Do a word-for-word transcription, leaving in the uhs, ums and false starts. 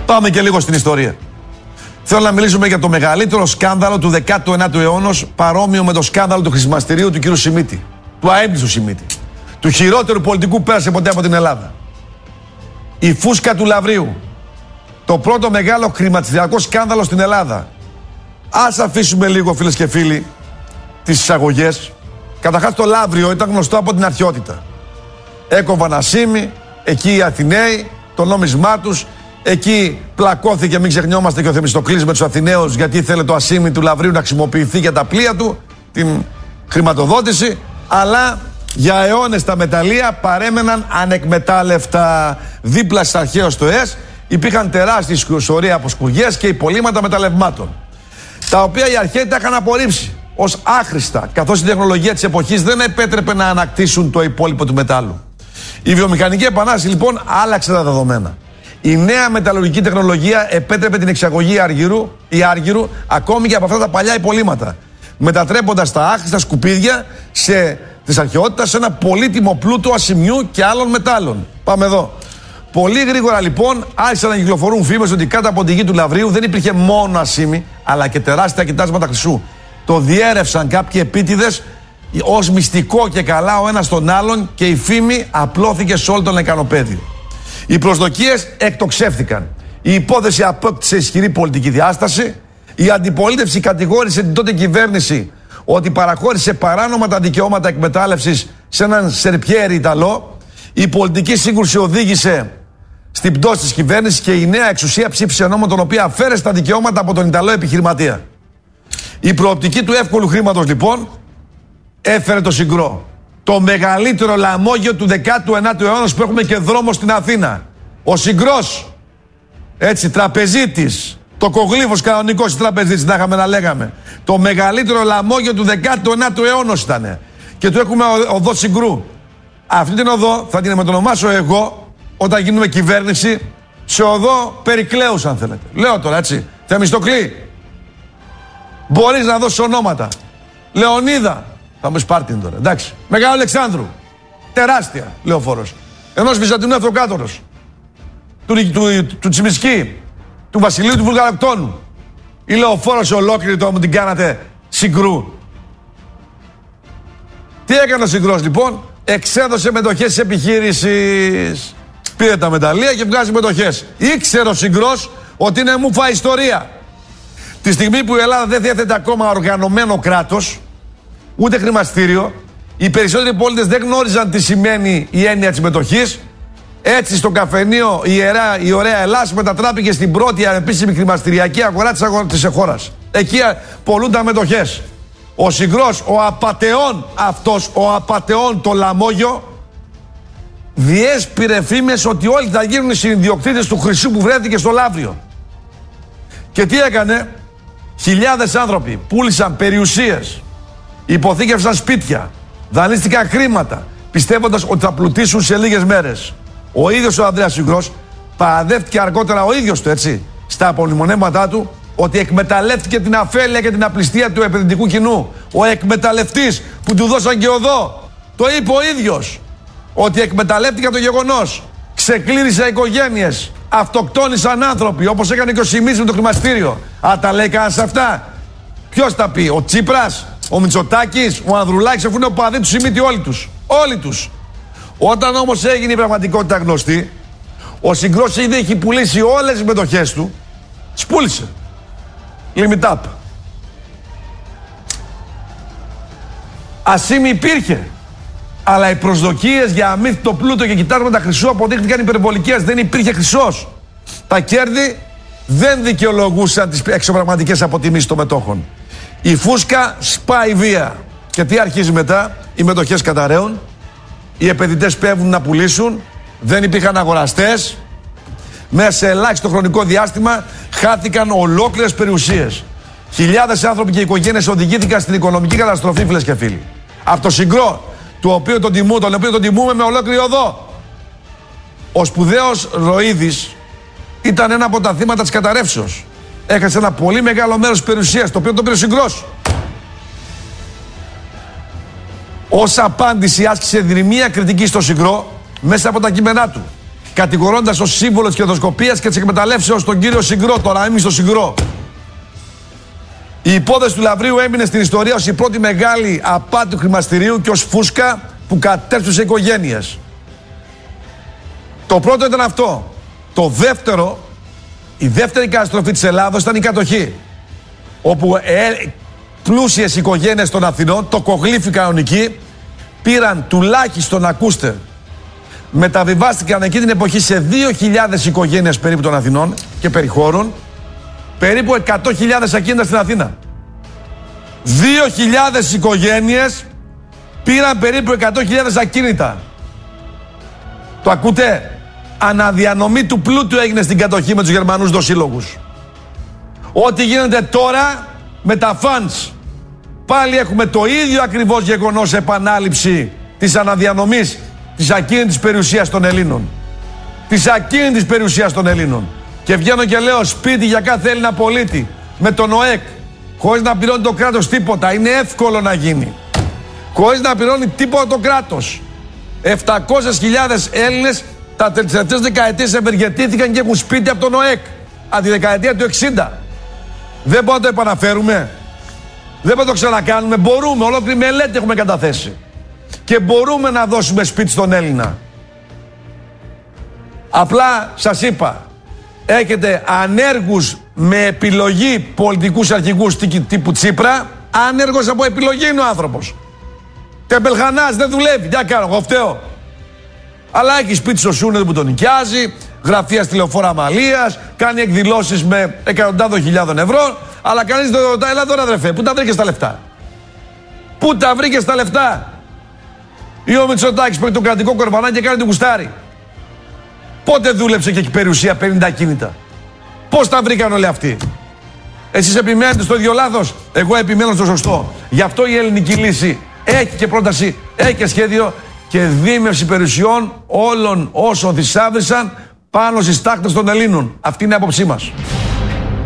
Πάμε και λίγο στην ιστορία. Θέλω να μιλήσουμε για το μεγαλύτερο σκάνδαλο του δέκατου ένατου αιώνα, παρόμοιο με το σκάνδαλο του χρησιμαστηρίου του κ. Σιμίτη. Του αέμπτυσου Σιμίτη. Του χειρότερου πολιτικού που πέρασε ποτέ από την Ελλάδα. Η φούσκα του Λαυρίου. Το πρώτο μεγάλο χρηματιστηριακό σκάνδαλο στην Ελλάδα. Ας αφήσουμε λίγο, φίλες και φίλοι, τις εισαγωγές. Καταρχάς, το Λαύριο ήταν γνωστό από την αρχαιότητα. Έκοβαν ασήμι, εκεί οι Αθηναίοι, το νόμισμά τους. Εκεί πλακώθηκε, μην ξεχνιόμαστε, και ο Θεμιστοκλής με τους Αθηναίους, γιατί ήθελε το ασήμι του Λαυρίου να χρησιμοποιηθεί για τα πλοία του, την χρηματοδότηση. Αλλά για αιώνες τα μεταλλεία παρέμεναν ανεκμετάλλευτα. Δίπλα στις αρχαίους τοές υπήρχαν τεράστιες σωρία από σκουριές και υπολείμματα μεταλλευμάτων, τα οποία οι αρχαίοι τα είχαν απορρίψει ως άχρηστα, καθώς η τεχνολογία της εποχής δεν επέτρεπε να ανακτήσουν το υπόλοιπο του μετάλλου. Η βιομηχανική επανάσταση λοιπόν άλλαξε τα δεδομένα. Η νέα μεταλλουργική τεχνολογία επέτρεπε την εξαγωγή αργυρού ή άργυρου ακόμη και από αυτά τα παλιά υπολείμματα, μετατρέποντας τα άχρηστα σκουπίδια σε, της αρχαιότητας σε ένα πολύτιμο πλούτο ασημιού και άλλων μετάλλων. Πάμε εδώ. Πολύ γρήγορα λοιπόν άρχισαν να κυκλοφορούν φήμες ότι κάτω από τη γη του Λαυρίου δεν υπήρχε μόνο ασήμι, αλλά και τεράστια κοιτάσματα χρυσού. Το διέρευσαν κάποιοι επίτηδες ως μυστικό και καλά ο ένας τον άλλον, και η φήμη απλώθηκε σε όλο τον λεκανοπέδιο. Οι προσδοκίες εκτοξεύθηκαν. Η υπόθεση απόκτησε ισχυρή πολιτική διάσταση. Η αντιπολίτευση κατηγόρησε την τότε κυβέρνηση ότι παραχώρησε παράνομα τα δικαιώματα εκμετάλλευσης σε έναν Σερπιέρι Ιταλό. Η πολιτική σύγκρουση οδήγησε στην πτώση της κυβέρνησης και η νέα εξουσία ψήφισε νόμο τον οποίο αφαίρεσε τα δικαιώματα από τον Ιταλό επιχειρηματία. Η προοπτική του εύκολου χρήματος λοιπόν έφερε το Συγκρό. Το μεγαλύτερο λαμόγιο του δέκατου ένατου αιώνα που έχουμε και δρόμο στην Αθήνα. Ο Συγκρός, έτσι, τραπεζίτης, το κογλίφος κανονικός τραπεζίτης, να είχαμε να λέγαμε. Το μεγαλύτερο λαμόγιο του δέκατου ένατου αιώνα ήταν. Και του έχουμε οδό Συγκρού. Αυτή την οδό θα την μετονομάσω εγώ, όταν γίνουμε κυβέρνηση, σε οδό Περικλέους, αν θέλετε. Λέω τώρα, έτσι. Θεμιστοκλή, μπορείς να δώσεις ονόματα. Λεωνίδα. Θα μου Σπάρτιν τώρα, εντάξει. Μεγάλο Αλεξάνδρου. Τεράστια λεωφόρος. Ενός Βυζαντινού Ευθοκράτορος. Του, του, του, του Τσιμισκή. Του Βασιλείου του Βουλγαροκτώνου. Η λεωφόρος ολόκληρη τώρα μου την κάνατε Συγκρού. Τι έκανε ο Συγκρός λοιπόν? Εξέδωσε μετοχές της επιχείρησης. Πήρε τα μεταλλεία και βγάζει μετοχές. Ήξερε ο Συγκρός ότι είναι μουφα ιστορία. Τη στιγμή που η Ελλάδα δεν διέθετε ακόμα οργανωμένο κράτος, ούτε χρηματιστήριο, οι περισσότεροι πολίτες δεν γνώριζαν τι σημαίνει η έννοια της μετοχής. Έτσι, στο καφενείο η, ιερά, η ωραία Ελλάς μετατράπηκε στην πρώτη ανεπίσημη χρηματιστηριακή αγορά της, αγορά, της χώρας. Εκεί πολλούν τα μετοχές. Ο Συγκρός, ο απατεών αυτός, ο απατεών το λαμόγιο, διέσπηρε φήμες ότι όλοι θα γίνουν οι συνδιοκτήτες του χρυσού που βρέθηκε στο Λαύριο. Και τι έκανε? Χιλιάδες άνθρωποι πούλησαν περιουσίες, υποθήκευσαν σπίτια, δανείστηκαν χρήματα, πιστεύοντας ότι θα πλουτίσουν σε λίγες μέρες. Ο ίδιος ο Ανδρέας Συγκρός παραδέχτηκε αργότερα ο ίδιος του, έτσι, στα απομνημονεύματά του, ότι εκμεταλλεύτηκε την αφέλεια και την απληστία του επενδυτικού κοινού. Ο εκμεταλλευτής που του δώσαν και οδό, το είπε ο ίδιος, ότι εκμεταλλεύτηκε το γεγονός. Ξεκλήρισε οικογένειες, αυτοκτόνησαν άνθρωποι, όπως έκανε και ο Σιμίτης με το χρηματιστήριο. Α, τα λέει κανένας αυτά? Ποιος τα πει? Ο Τσίπρας, ο Μητσοτάκης, ο Ανδρουλάκης, αφού είναι ο παδί του Σιμίτη, όλοι τους. Όλοι τους. Όταν όμως έγινε η πραγματικότητα γνωστή, ο Συγκρός ήδη έχει πουλήσει όλες τις μετοχές του. Τις πούλησε. Limit up. Ασήμι υπήρχε. Αλλά οι προσδοκίες για αμύθιτο πλούτο και κοιτάσματα χρυσού αποδείχθηκαν υπερβολικές. Δεν υπήρχε χρυσός. Τα κέρδη δεν δικαιολογούσαν τις εξωπραγματικές αποτιμήσεις των μετόχων. Η φούσκα σπάει βία. Και τι αρχίζει μετά? Οι μετοχές καταραίουν. Οι επενδυτές πέφτουν να πουλήσουν. Δεν υπήρχαν αγοραστές. Μέσα σε ελάχιστο χρονικό διάστημα χάθηκαν ολόκληρες περιουσίες. Χιλιάδες άνθρωποι και οικογένειες οδηγήθηκαν στην οικονομική καταστροφή, φίλες και φίλοι. Από το Συγκρό, του οποίου τον τιμού, τον οποίο τον τιμούμε με ολόκληρη οδό. Ο σπουδαίος Ροίδης ήταν ένα από τα θύματα της καταρρεύσεως. Έχασε ένα πολύ μεγάλο μέρος της περιουσίας, το οποίο τον πήρε ο Συγκρός. Ως απάντηση άσκησε δρυμία κριτική στο Συγκρό μέσα από τα κείμενά του. κατηγορώντας ως σύμβολο της κερδοσκοπίας και της εκμεταλλεύσεως τον κύριο Συγκρό, τον αείμνηστο Συγκρό. Η υπόθεση του Λαβρίου έμεινε στην ιστορία ως η πρώτη μεγάλη απάτη του χρηματιστηρίου και ως φούσκα που κατέστρεψε οικογένειες. Το πρώτο ήταν αυτό. Το δεύτερο, η δεύτερη καταστροφή της Ελλάδος ήταν η κατοχή. Όπου ε, πλούσιες οικογένειες των Αθηνών, το κογλίφι κανονική, πήραν τουλάχιστον, ακούστε, μεταβιβάστηκαν εκείνη την εποχή σε δύο χιλιάδες οικογένειες περίπου των Αθηνών και περιχώρων, περίπου εκατό χιλιάδες ακίνητα στην Αθήνα. δύο χιλιάδες οικογένειες πήραν περίπου εκατό χιλιάδες ακίνητα. Το ακούτε? Αναδιανομή του πλούτου έγινε στην κατοχή με τους Γερμανούς δοσύλλογους. Ό,τι γίνεται τώρα με τα funds, πάλι έχουμε το ίδιο ακριβώς γεγονός, επανάληψη της αναδιανομής της ακίνητης περιουσίας των Ελλήνων. Της ακίνητης περιουσίας των Ελλήνων. Και βγαίνω και λέω σπίτι για κάθε Έλληνα πολίτη με τον ΟΕΚ, χωρίς να πληρώνει το κράτος τίποτα. Είναι εύκολο να γίνει. Χωρίς να πληρώνει τίποτα το κράτος. επτακόσιες χιλιάδες Έλληνες τα τελευταίες δεκαετίες ευεργετήθηκαν και έχουν σπίτι από τον ΟΕΚ. Από τη δεκαετία του εξήντα. Δεν μπορούμε να το επαναφέρουμε. Δεν μπορούμε να το ξανακάνουμε. Μπορούμε. Ολόκληρη μελέτη έχουμε καταθέσει. Και μπορούμε να δώσουμε σπίτι στον Έλληνα. Απλά σας είπα, έχετε ανέργους με επιλογή πολιτικούς αρχηγούς τύπου Τσίπρα. Άνεργος από επιλογή είναι ο άνθρωπος. Τεμπελχανάς, δεν δουλεύει. Τι να κάνω, εγώ φταίω. Αλλά έχει σπίτι στο Σούνε που τον νοικιάζει, γραφεία στη Λεωφόρο Αμαλίας, κάνει εκδηλώσεις με εκατοντάδων χιλιάδων ευρώ. Αλλά κανείς δεν ρωτάει, έλα τώρα αδερφέ, πού τα βρήκες τα λεφτά? Πού τα βρήκες τα λεφτά? Ή ο Μητσοτάκης που έχει τον κρατικό κορβανάκι και κάνει την κουστάρι. Πότε δούλεψε και έχει περιουσία πενήντα ακίνητα? Πώς τα βρήκαν όλοι αυτοί? Εσείς επιμένετε στο ίδιο λάθος, εγώ επιμένω στο σωστό. Γι' αυτό η ελληνική λύση έχει και πρόταση, έχει και σχέδιο και δίμευση περιουσιών όλων όσων θησάβρισαν πάνω στις τάχτες των Ελλήνων. Αυτή είναι η άποψή μας.